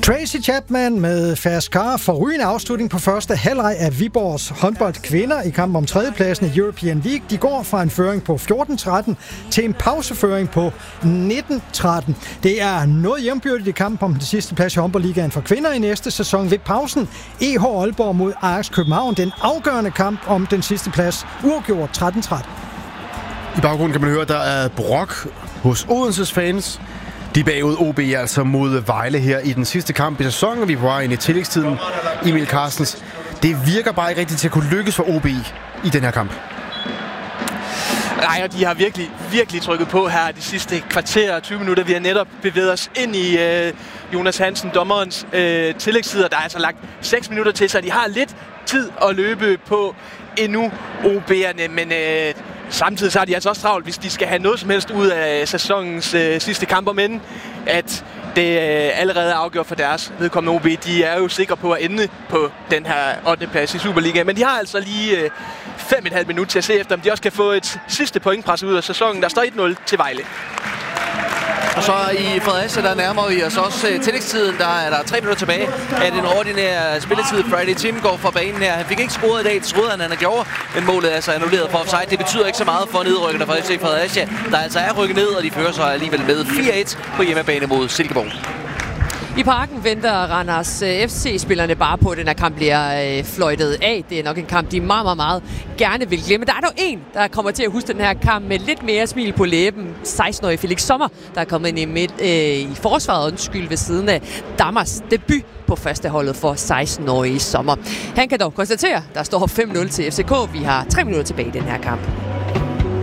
Tracy Chapman med Fast Car får rygende afslutning på første halvleg af Viborgs håndboldkvinder i kampen om tredjepladsen i European League. De går fra en føring på 14-13 til en pauseføring på 19-13. Det er noget jævnbyrdigt i kampen om den sidste plads i håndboldligaen for kvinder i næste sæson. Ved pausen EH Aalborg mod Ajax København. Den afgørende kamp om den sidste plads. Uafgjort 13-13. I baggrunden kan man høre, at der er brok hos Odenses fans. De bagud OB altså mod Vejle her i den sidste kamp i sæsonen. Vi er på vej ind i tillægstiden. Emil Carstens. Det virker bare ikke rigtigt til at kunne lykkes for OB i den her kamp. Nej, og de har virkelig trykket på her de sidste kvarter og 20 minutter. Vi har netop bevæget os ind i Jonas Hansen, dommerens tillægstid. Der er altså lagt 6 minutter til, så de har lidt tid at løbe på endnu OB'erne, men samtidig så har de altså også travlt, hvis de skal have noget som helst ud af sæsonens sidste kamper, men at det allerede er afgjort for deres vedkommende OB. De er jo sikre på at ende på den her 8. plads i Superligaen, men de har altså lige 5,5 minutter til at se efter, om de også kan få et sidste pointpres ud af sæsonen. Der står 1-0 til Vejle. Og så i Fredericia, der nærmer vi os også tillægstiden. Der er der 3 minutter tilbage af den ordinære spilletid. Friday Tim går fra banen her. Han fik ikke scoret i dag, det troede han gjorde, men målet er altså annulleret for offside. Det betyder ikke så meget for nedrykkerne fra FC Fredericia, der altså er rykket ned, og de fører sig alligevel med 4-1 på hjemmebane mod Silkeborg. I Parken venter Randers FC-spillerne bare på, at den her kamp bliver fløjtet af. Det er nok en kamp, de meget gerne vil glemme. Der er dog en, der kommer til at huske den her kamp med lidt mere smil på læben. 16-årige Felix Sommer, der er kommet ind i forsvaret, ved siden af Dammers debut på førsteholdet for 16-årige Sommer. Han kan dog konstatere, at der står 5-0 til FCK. Vi har 3 minutter tilbage i den her kamp.